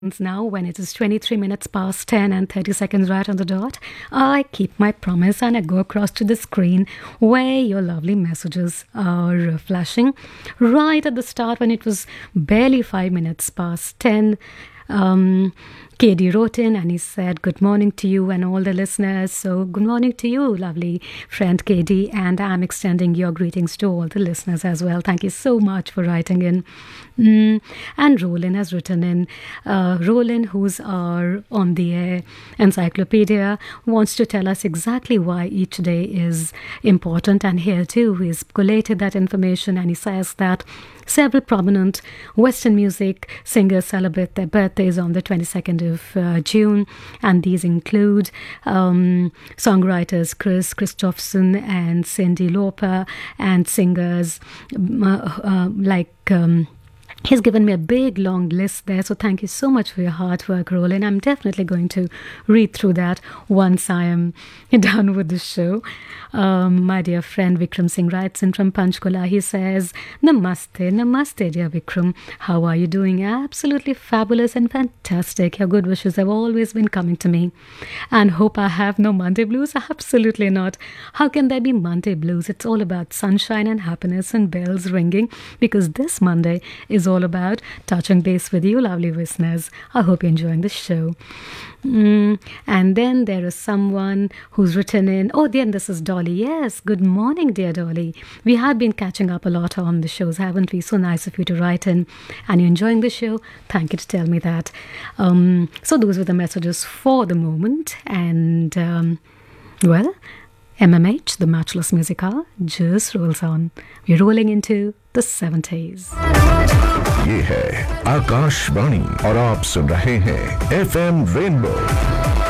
Now, when it is 23 minutes past 10 and 30 seconds right on the dot, I keep my promise and I go across to the screen where your lovely messages are flashing. Right at the start, when it was barely 5 minutes past 10, KD wrote in and he said, "Good morning to you and all the listeners." So, good morning to you, lovely friend KD, and I'm extending your greetings to all the listeners as well. Thank you so much for writing in. And Roland has written in. Roland, who's our on the air encyclopedia, wants to tell us exactly why each day is important. And here too, he's collated that information and he says that several prominent Western music singers celebrate their birthdays on the 22nd of June, and these include songwriters Chris Christopherson and Cyndi Lauper, and singers like he's given me a big long list there, so thank you so much for your hard work, Roland. I'm definitely going to read through that once I am done with the show. My dear friend Vikram Singh writes in from Panchkula. He says, Namaste, dear Vikram. How are you doing? Absolutely fabulous and fantastic. Your good wishes have always been coming to me. And hope I have no Monday blues? Absolutely not. How can there be Monday blues? It's all about sunshine and happiness and bells ringing, because this Monday is all about touching base with you, lovely listeners. I hope you're enjoying the show. And then there is someone who's written in. Oh, then this is Dolly. Yes, good morning, dear Dolly. We have been catching up a lot on the shows, haven't we? So nice of you to write in. And you're enjoying the show. Thank you to tell me that. So those were the messages for the moment. And, well, MMH, the Matchless Music Hour, just rolls on. We're rolling into the 70s. ये है आकाशवाणी और आप सुन रहे हैं FM rainbow